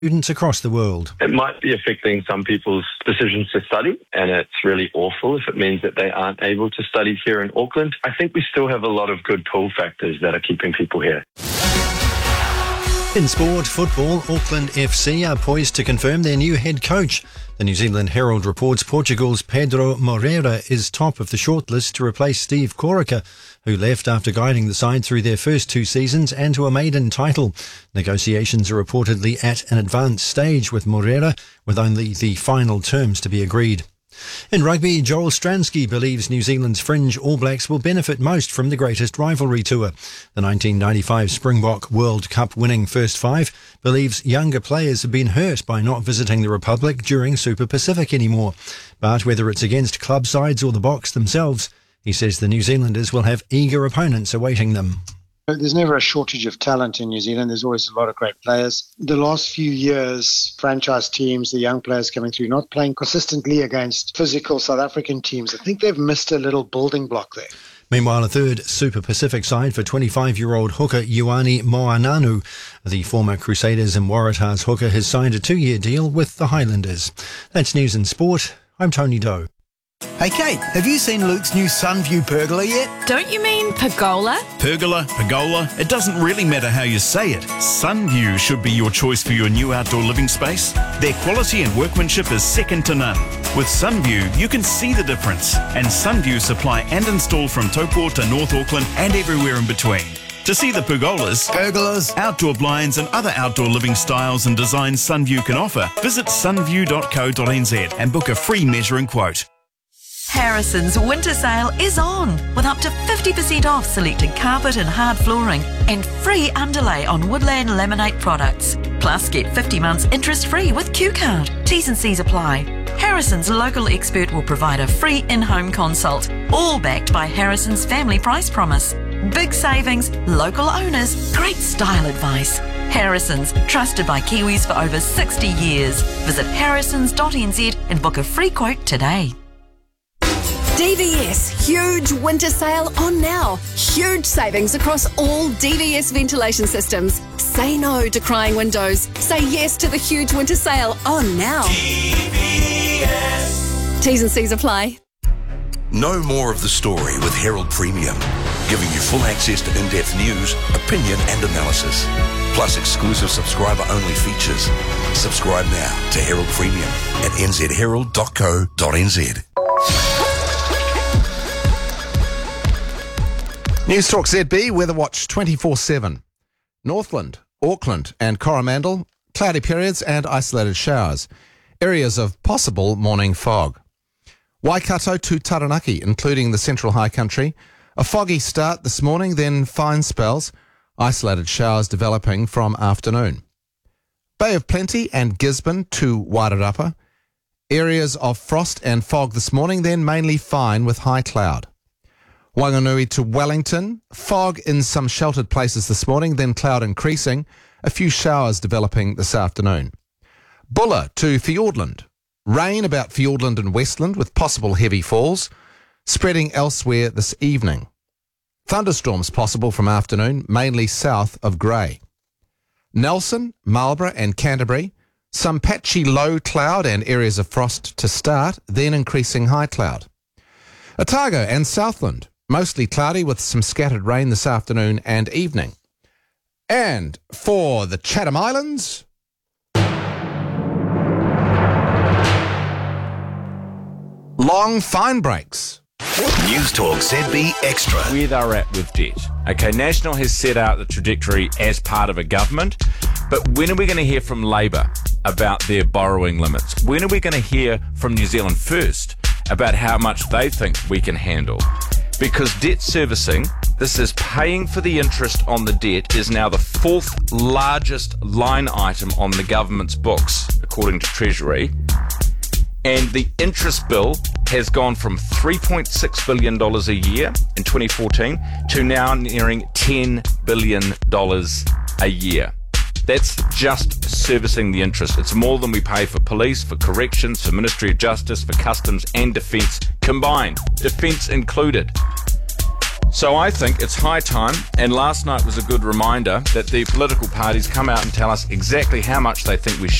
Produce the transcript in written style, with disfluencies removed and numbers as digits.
students across the world. It might be affecting some people's decisions to study, and it's really awful if it means that they aren't able to study here in Auckland. I think we still have a lot of good pull factors that are keeping people here. In sport, football, Auckland FC are poised to confirm their new head coach. The New Zealand Herald reports Portugal's Pedro Moreira is top of the shortlist to replace Steve Corica, who left after guiding the side through their first 2 seasons and to a maiden title. Negotiations are reportedly at an advanced stage with Moreira, with only the final terms to be agreed. In rugby, Joel Stransky believes New Zealand's fringe All Blacks will benefit most from the greatest rivalry tour. The 1995 Springbok World Cup winning first five believes younger players have been hurt by not visiting the Republic during Super Pacific anymore. But whether it's against club sides or the Boks themselves, he says the New Zealanders will have eager opponents awaiting them. There's never a shortage of talent in New Zealand. There's always a lot of great players. The last few years, franchise teams, the young players coming through, not playing consistently against physical South African teams. I think they've missed a little building block there. Meanwhile, a third Super Pacific side for 25-year-old hooker Ioane Moananu. The former Crusaders and Waratahs hooker has signed a 2-year deal with the Highlanders. That's news and sport. I'm Tony Doe. Hey Kate, have you seen Luke's new Sunview pergola yet? Don't you mean pergola? Pergola, it doesn't really matter how you say it. Sunview should be your choice for your new outdoor living space. Their quality and workmanship is second to none. With Sunview, you can see the difference. And Sunview supply and install from Taupo to North Auckland and everywhere in between. To see the pergolas, outdoor blinds and other outdoor living styles and designs Sunview can offer, visit sunview.co.nz and book a free measuring quote. Harrison's winter sale is on with up to 50% off selected carpet and hard flooring and free underlay on Woodland Laminate products. Plus get 50 months interest free with Q-Card. T's and C's apply. Harrison's local expert will provide a free in-home consult, all backed by Harrison's family price promise. Big savings, local owners, great style advice. Harrison's, trusted by Kiwis for over 60 years. Visit harrisons.nz and book a free quote today. DVS, huge winter sale on now. Huge savings across all DVS ventilation systems. Say no to crying windows. Say yes to the huge winter sale on now. DVS. T's and C's apply. Know more of the story with Herald Premium, giving you full access to in-depth news, opinion and analysis, plus exclusive subscriber-only features. Subscribe now to Herald Premium at nzherald.co.nz. News Talk ZB, Weather Watch 24/7. Northland, Auckland and Coromandel, cloudy periods and isolated showers. Areas of possible morning fog. Waikato to Taranaki, including the Central High Country. A foggy start this morning, then fine spells. Isolated showers developing from afternoon. Bay of Plenty and Gisborne to Wairarapa. Areas of frost and fog this morning, then mainly fine with high cloud. Wanganui to Wellington, fog in some sheltered places this morning, then cloud increasing, a few showers developing this afternoon. Bulla to Fiordland, rain about Fiordland and Westland with possible heavy falls, spreading elsewhere this evening. Thunderstorms possible from afternoon, mainly south of Grey. Nelson, Marlborough and Canterbury, some patchy low cloud and areas of frost to start, then increasing high cloud. Otago and Southland, mostly cloudy with some scattered rain this afternoon and evening. And for the Chatham Islands, long fine breaks. News Talk ZB Extra. Where they're at with debt. Okay, National has set out the trajectory as part of a government, but when are we going to hear from Labour about their borrowing limits? When are we going to hear from New Zealand First about how much they think we can handle? Because debt servicing, this is paying for the interest on the debt, is now the 4th largest line item on the government's books, according to Treasury. And the interest bill has gone from $3.6 billion a year in 2014 to now nearing $10 billion a year. That's just servicing the interest. It's more than we pay for police, for corrections, for Ministry of Justice, for customs and defence combined. Defence included. So I think it's high time, and last night was a good reminder that the political parties come out and tell us exactly how much they think we